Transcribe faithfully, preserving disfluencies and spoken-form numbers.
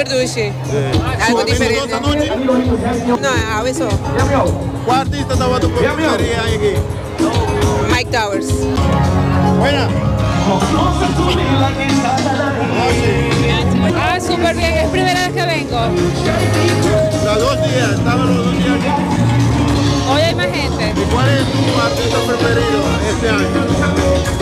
Carducci. Algo diferente. No, a veces. ¿Cuál artista estaba tu preferiría aquí? Mike Towers. Buena. Ah, súper bien, es primera vez que vengo. Los dos días, estaban los dos días aquí. Hoy hay más gente. ¿Y cuál es tu artista preferido este año?